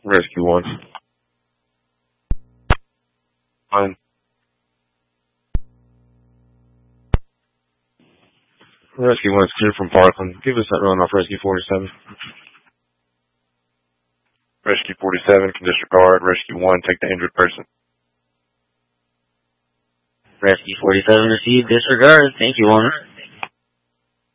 Rescue 1. Fine. Rescue 1 is clear from Parkland. Give us that run off Rescue 47. Rescue 47 can disregard. Rescue 1, take the injured person. Rescue 47 received, disregard. Thank you, Warner.